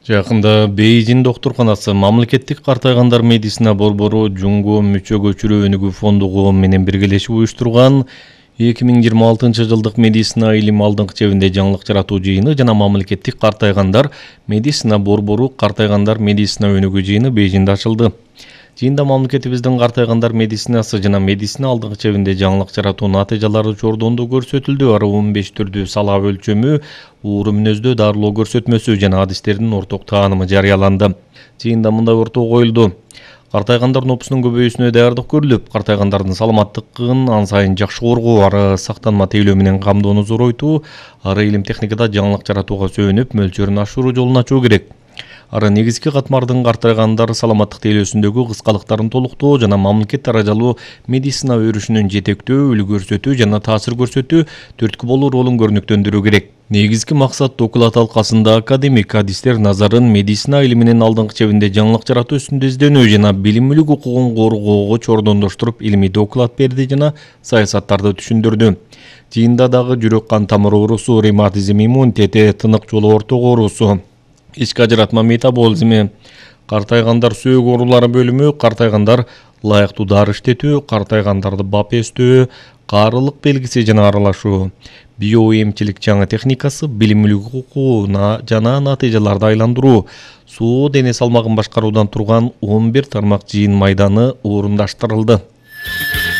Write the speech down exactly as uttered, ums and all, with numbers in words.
Жакында Бейжин доктурканасы мамлекеттик картайгандар медицина борбору Жунго мүчө көчүрүү өнүгүү фондугу менен биргелешип уюштурган эки миң жыйырма алтынчы жылдык медицина илим алдыңкы чебинде жаңылык жаратуу жыйыны жана мамлекеттик картайгандар медицина борбору картайгандар медицина өнүгүү жыйыны Бейжинде ачылды. Жыйында мамлекетибиздин картайгандар медицинасы жана медицина алдыңкы чебинде жаңылык жаратуу натыйжалары чордондо көрсөтүлдү. Ары он беш түрдүү салаа өлчөмү, ууру мүнөздө дарылоо көрсөтмөсү жана адистердин орток таанымы жарыяланды. Жыйында мындай ортого коюлду. Картайгандар нопусунун көбөйүүсүнө даярдык көрүлүп, картайгандардын саламаттыгын ан сайын жакшы коргоо, ары сактанма тейлөө менен камдоону зоройтуу, ары илим техникада жаңылык жаратууга сөөнүп, мөлчөрүн ашыруу жолун ачуу керек. Ары негизги катмардын картайгандар саламаттык тейлөөсүндөгү кыскалыктарын толуктоо жана мамлекет даражалуу медицина өрүшүнүн жетектөө, үлгү көрсөтүү жана таасир көрсөтүү төрткү болуу ролун көрнүктөндүрүү керек. Негизги максат окула талкасында академик адистер назарын медицина илиминин алдыңкы чебинде жаңылык жаратуу үстүндө изденүү жана билимилик укугун коргоого чордондоштуруп илимий доклад берди жана саясаттарды түшүндүрдү. Жыйында дагы жүрөк кан тамыр оорусу, ревматизм, иммунитети, тынык жолу ортого оорусу, ички ажыратма метаболизми, картайгандар сөөк оорулары бөлүмү, картайгандар ылайыктуу дары иштетүү, картайгандарды бап эстөө, каарылык белгиси жана аралашуу, биоэмчилик жаңы техникасы, билимилик окуу жана натыйжаларды айландыруу, суу дене салмагын башкаруудан турган он бир тармак жыйын майданы орундаштырылды.